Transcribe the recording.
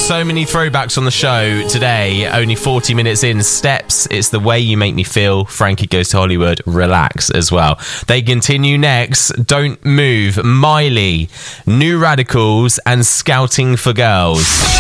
So many throwbacks on the show today. Only 40 minutes in. Steps, It's the Way You Make Me Feel. Frankie Goes to Hollywood, Relax as well. They continue next. Don't Move, Miley, New Radicals, and Scouting for Girls.